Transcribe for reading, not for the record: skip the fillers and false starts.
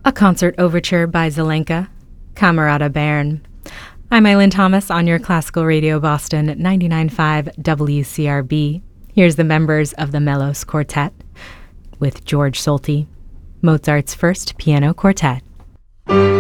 A concert overture by Zelenka, Camerata Bern. I'm Eileen Thomas on your Classical Radio Boston 99.5 WCRB. Here's the members of the Melos Quartet with George Solti, Mozart's first piano quartet.